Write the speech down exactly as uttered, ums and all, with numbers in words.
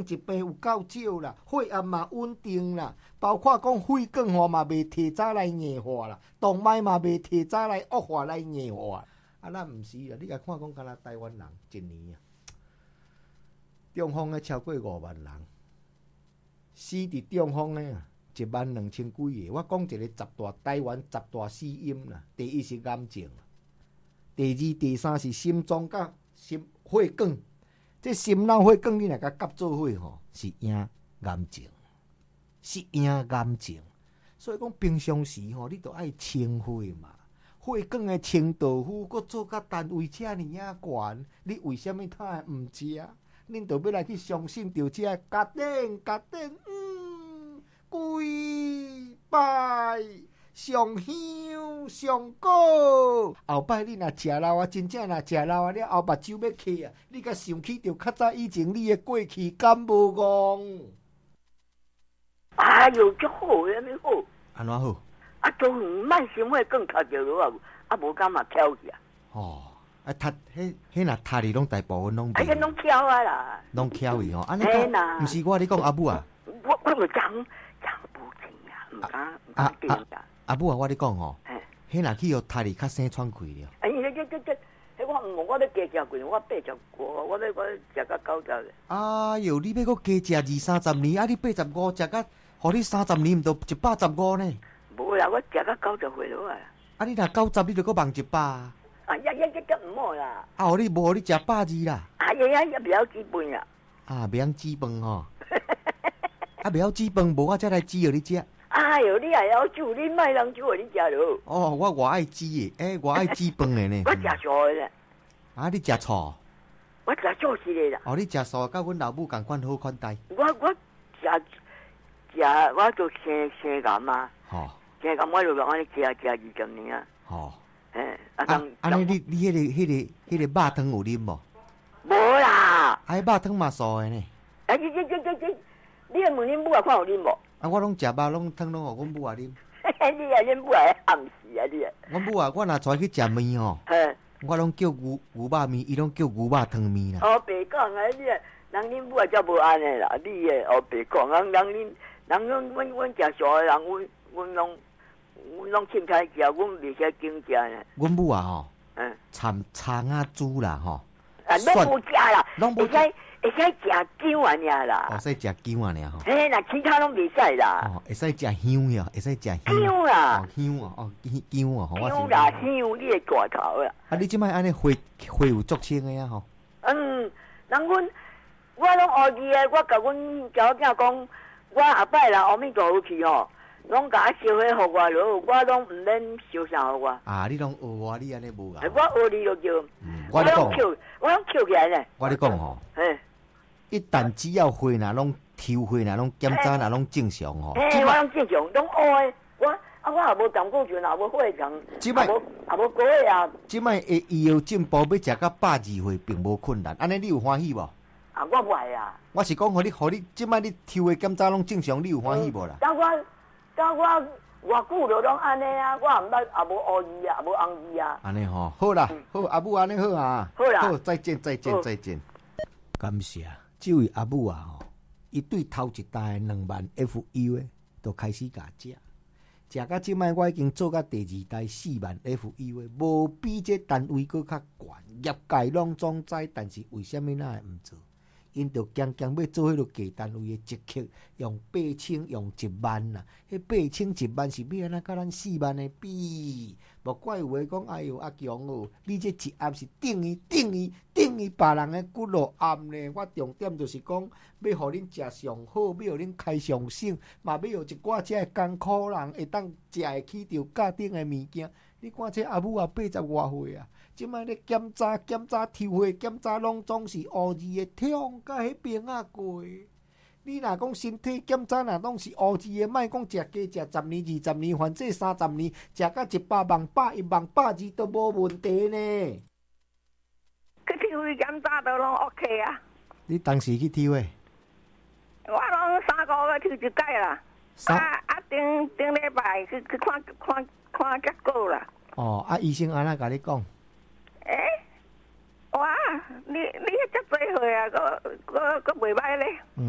管一病有够少啦，血压嘛稳定啦，包括讲血管吼嘛袂提早来硬化啦，动脉嘛袂提早来恶化来硬化。啊，咱毋是啦，你来看讲，敢若台湾人一年啊，中风的超过五万人，死伫中风的啊，一万两千几个。我讲一个十大台湾十大死因啦，第一是癌症，第二、第三是心脏甲心血管。这心脑血管你若甲夹做伙吼，是影癌症，是影癌症。所以讲平常时吼，你都爱清血嘛。血管的清道夫，佮做甲单位遮尔啊悬，你为什么他毋食？恁就要来去相信着这家电家电，嗯，跪拜上香上果。后摆你若食老啊，真正若食老啊了后，目睭要起啊，你甲想起着较早以前你的过去，敢无戆？ 哎呦，足好安尼好。 安怎好？ 啊，都慢心血管头着落啊，啊无敢嘛挑去啊。 哦，啊，读迄迄若读哩，拢大部分拢。 啊，迄拢挑啊啦。 拢挑伊吼，安尼讲，毋是我你讲阿母啊。 我我就讲讲不清啊，毋敢毋敢记啊。 阿母啊，我你讲吼，迄若去互读哩，较生喘气了。 哎，迄这这这，迄我毋，我咧加食几，我八十五，我咧我食到九十咧。 哎呦，你要搁加食二三十年，啊，你八十五食到，互你三十年，毋着一百十五呢？ 无啦，我食到九十岁落啊。 啊，你若九十，你着搁望一百。 啊，呀呀，这个毋好啦。 啊，互你无互你食百二啦。 啊呀呀，也袂晓煮饭啦。 啊，袂晓煮饭吼。啊，袂晓煮饭，无我才来煮互你食。 哎呦，你也晓煮，你莫人煮互你食咯。 哦，我我爱煮的，诶、欸，我爱煮饭的呢。 我食素的咧。 啊，你食素？ 我食素食的啦。 哦，你食素，甲阮老母共款好款待。 我我食食，我做生生癌嘛。 吼。 生癌我就安尼食食二十年啊。 吼。 诶， 啊，安尼你你迄个迄个迄个肉汤有啉无？ 无啦。 啊，肉汤嘛素的呢。 啊，这这这这这，你来问恁母啊，看有啉无？ 啊，我拢食肉拢汤拢互阮母啊啉。 你啊，恁母啊暗死啊你啊！ 阮母啊，我若出去食面吼，我拢叫牛牛肉面，伊拢叫牛肉汤面啦。 哦，白讲啊，你啊，人恁母啊才无安尼啦，你诶，哦白讲，人人恁人阮阮阮食素诶人，阮阮拢阮拢凊彩食，阮袂使经食呢。 阮母啊吼， 嗯， 掺葱啊煮啦吼， 啊，拢无食啦， 拢无食。 会使食姜啊尔啦， 会使食姜啊尔吼。 嘿，那其他拢袂使啦。 哦，会使食香呀，会使食香。 姜啦， 哦香啊，哦姜啊，吼我是。 姜啦，香你会大头啦。 啊，你即摆安尼血血有足清的啊吼。 嗯，人阮我拢学伊诶，我甲阮查某囝讲，我后摆啦，阿弥陀佛去吼，拢甲我烧火互我落，我拢毋免烧啥互我。 啊，你拢学我，你安尼无啊？ 我学你就叫。 嗯，我咧讲。 我拢捡起来咧。 我咧讲吼。 嘿。 一旦只要血若拢抽血若拢检查若拢正常吼， 嘿，我拢正常，拢黑诶。我啊，我也无胆固醇，也无血糖，也无也无高血压。 即摆诶医药进步，要食到百二岁并无困难，安尼你有欢喜无？ 啊，我袂啊。 我是讲，互你，互你，即摆你抽诶检查拢正常，你有欢喜无啦？ 等我，等我偌久就拢安尼啊，我也毋捌，也无学伊啊，也无红伊啊。 安尼吼，好啦，好阿母安尼好啊。 好啦， 好，再见，再见，再见。感谢。这位阿母啊，吼，伊对头一代两万 F U 诶，都开始甲食，食到即摆我已经做到第二代四万 F U 诶，无比这单位搁较悬，业界拢总知，但是为什么咱会毋做？因着强强要做迄个大单位诶一克，用八千，用一万啦。迄八千一万是要安怎甲咱四万诶比？无怪有诶讲，哎哟，阿强哦，你这一暗是顶伊顶伊顶伊别人诶骨落暗呢。我重点就是讲，要互恁食上好，要互恁开上省，嘛要互一寡遮艰苦人会当食会起着家顶诶物件。你看这阿母啊，八十外岁啊，即摆咧检查检查抽血检查，拢总是乌字诶痛，甲迄边啊过。你若讲身体检查，若拢是乌字诶，莫讲食加食十年、二十年，反正三十年，食到一百万、百一万、百二都无问题呢。 去抽血检查都拢 OK 啊。 你当时去抽诶？ 我拢三个月抽一届啦。啊啊！顶顶礼拜去去看看看结果啦。 哦，啊，医生安怎甲你讲？ 诶、欸，哇！你你遮济岁啊，个个个袂歹咧。 嗯。